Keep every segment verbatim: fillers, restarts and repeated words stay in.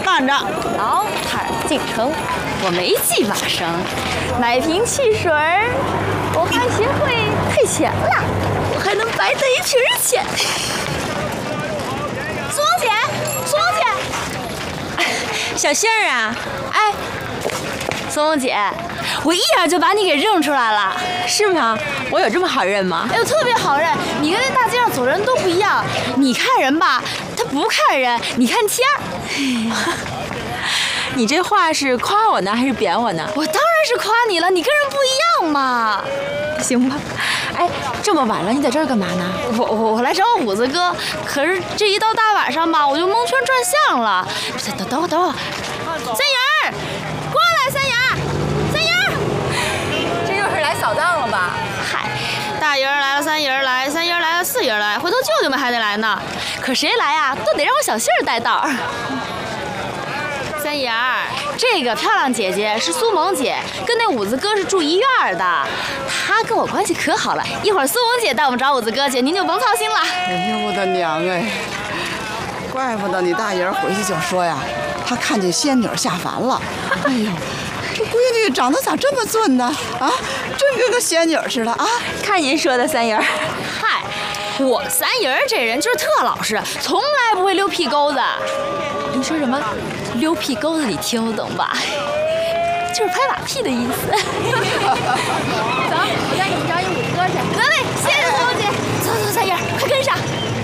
看着，老太儿进城，我没计马绳，买瓶汽水儿，我还学会退钱了，我还能白得一瓶钱。苏萌姐，苏萌姐，小杏儿啊，哎，苏萌姐，我一眼就把你给认出来了， 是吗？我有这么好认吗？ 哎呦，特别好认，你跟那大街上走人都不一样，你看人吧，他不看人，你看天儿。 你这话是夸我呢，还是贬我呢？ 我当然是夸你了，你跟人不一样嘛。 行吧。哎，这么晚了，你在这儿干嘛呢？ 我我我来找五子哥，可是这一到大晚上吧，我就蒙圈转向了。等等等会儿等会儿，三爷儿，过来，三爷儿，三爷儿， 这又是来扫荡了吧？ 嗨，大爷儿来了，三爷儿来，三爷儿来了，四爷儿来，回头舅舅们还得来呢。可谁来呀、啊，都得让我小杏儿带道。三爷儿，这个漂亮姐姐是苏萌姐，跟那五子哥是住一院的，她跟我关系可好了。一会儿苏萌姐带我们找五子哥去，您就甭操心了。 哎呦我的娘哎！怪不得你大爷回去就说呀，他看见仙女下凡了。哎呦，这闺女长得咋这么俊呢？啊，真跟个仙女似的啊！ 看您说的，三爷儿。 嗨，我三爷儿这人就是特老实，从来不会溜屁沟子。 你说什么？ 溜屁沟子你听不懂吧？就是拍马屁的意思。走，我带你们找你五哥去。得嘞，谢谢苏萌姐。走走，三爷，快跟上。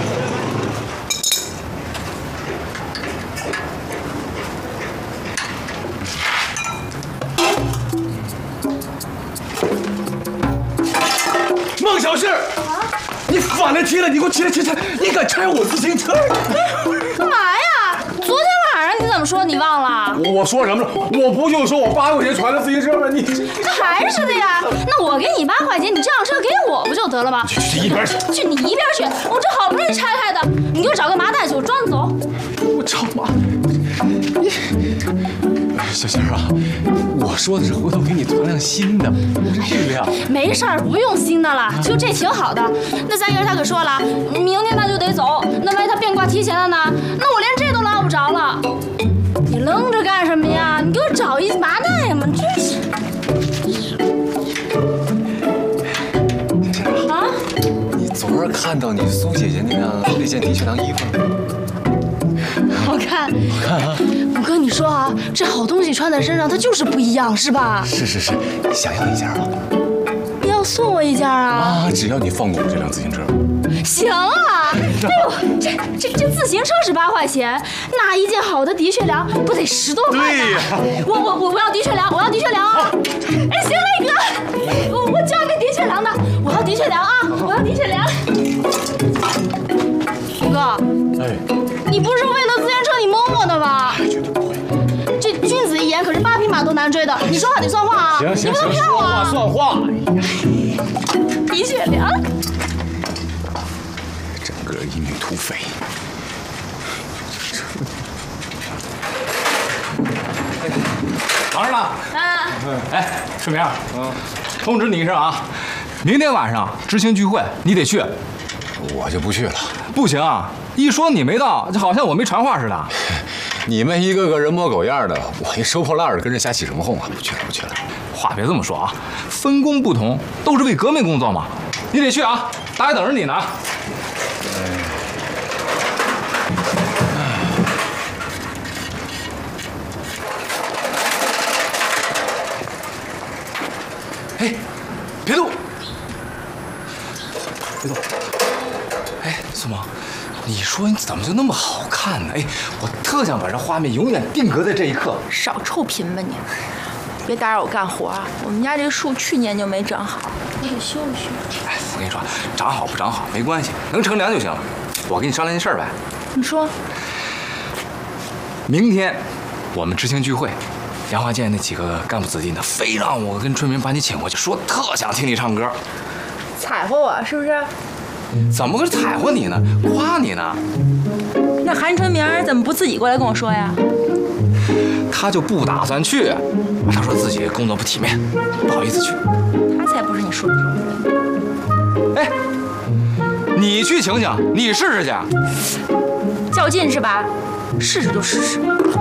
孟小杏，你反了题了！你给我起来起来！你敢拆我自行车？ 干嘛呀？昨天晚上你怎么说？你忘了？ 我我说什么了？我不就说我八块钱传了自行车吗？你那还是的呀。那我给你八块钱，你这辆车给我不就得了吗？ 去去一边去！ 去你一边去！我这好不容易拆开的，你给我找个麻袋去，我装着走。 我找麻你小杏啊，我说的是回头给你团辆新的，不是这辆。 没事儿，不用新的了，就这挺好的。那三爷他可说了，明天他就得走，那万一他变卦提前了呢？那我连这都捞不着了。你愣着干什么呀？你给我找一麻袋嘛！真是。啊？ 你昨儿看到你苏姐姐那辆那件的确良衣服了吗？ 好看， 好看啊！ 我跟你说啊，这好东西穿在身上，它就是不一样，是吧？ 是是是，想要一件吗？ 你要送我一件啊？ 啊，只要你放过我这辆自行车。 行啊！哎呦，这这这自行车是八块钱，那一件好的的确良不得十多块呢？ 对呀， 我我我我要的确良，我要的确良啊！哎，行嘞，哥，我我交一个的确良的，我要的确良啊，我要的确良。哥， 哎， 你不是为了自行车你蒙我的吧？ 绝对不会。 这君子一言可是八匹马都难追的，你说话得算话啊！ 行行你不能行， 骗我啊！ 算话算话。 的确良。 整个一女土匪。忙着呢。 啊。 哎，顺明，嗯，通知你一声啊，明天晚上知青聚会你得去。 我就不去了。 不行啊，一说你没到，就好像我没传话似的。 你们一个个人模狗样的，我一收破烂的，跟着瞎起什么哄啊？不去了，不去了。 话别这么说啊，分工不同，都是为革命工作嘛。你得去啊，大家等着你呢。哎，别动，别动。哎，苏萌，你说你怎么就那么好看呢？哎，我特想把这画面永远定格在这一刻。 少臭贫吧你！别打扰我干活啊！我们家这个树去年就没长好，我得修一修。 哎，我跟你说，长好不长好没关系，能乘凉就行了。我跟你商量件事儿呗。 你说， 明天我们知青聚会，杨华建那几个干部子弟呢，非让我跟春明把你请过去，说特想听你唱歌。 踩和我是不是？ 怎么个踩和你呢？夸你呢？ 那韩春明怎么不自己过来跟我说呀？ 他就不打算去，他说自己工作不体面，不好意思去。 他才不是你说的这种人。 哎，你去请请，你试试去。 较劲是吧？试试就试试。